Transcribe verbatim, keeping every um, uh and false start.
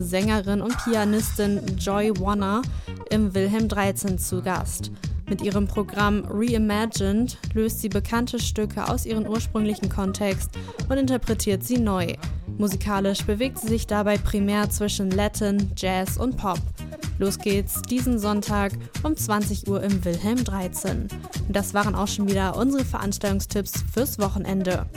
Sängerin und Pianistin Joy Wanner im Wilhelm dreizehn zu Gast. Mit ihrem Programm Reimagined löst sie bekannte Stücke aus ihrem ursprünglichen Kontext und interpretiert sie neu. Musikalisch bewegt sie sich dabei primär zwischen Latin, Jazz und Pop. Los geht's diesen Sonntag um zwanzig Uhr im Wilhelm dreizehn. Und das waren auch schon wieder unsere Veranstaltungstipps fürs Wochenende.